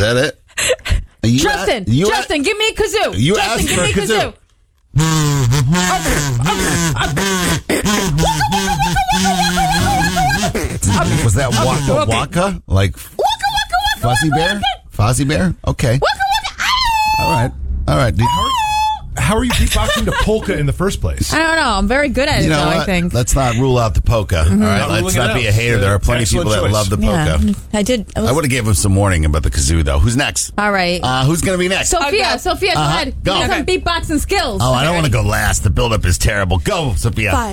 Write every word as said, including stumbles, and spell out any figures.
that it? You Justin, a- you Justin, a- give me a kazoo. You Justin, asked give for me a kazoo. Was that Waka Waka? Like Fuzzy Bear? Fuzzy Bear? Okay. All right. All right. Did- How are you beatboxing to polka in the first place? I don't know. I'm very good at it, You know though, what? I think. Let's not rule out the polka. All right, Not let's ruling not it be a out. hater. There are plenty of people Excellent that choice. love the polka. Yeah, I did. I, was, I would have gave him some warning about the kazoo, though. Who's next? all right. Uh, who's going to be next? Sophia, Okay. Sophia, go Uh-huh. ahead. Go. Give me some beatboxing skills. Oh, I don't want to go last. The buildup is terrible. Go, Sophia. Five.